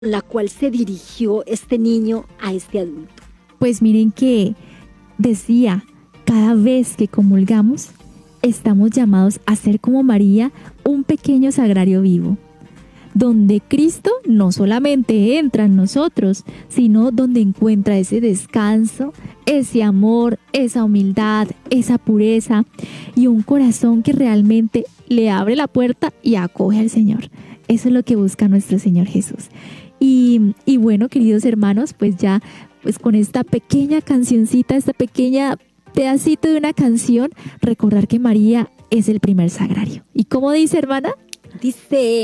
la cual se dirigió este niño a este adulto? Pues miren que decía, cada vez que comulgamos, estamos llamados a ser como María, un pequeño sagrario vivo, donde Cristo no solamente entra en nosotros, sino donde encuentra ese descanso, ese amor, esa humildad, esa pureza y un corazón que realmente le abre la puerta y acoge al Señor. Eso es lo que busca nuestro Señor Jesús. Y bueno, queridos hermanos, pues ya pues con esta pequeña cancioncita, esta pequeña pedacito de una canción, recordar que María es el primer sagrario. ¿Y cómo dice, hermana? Dice...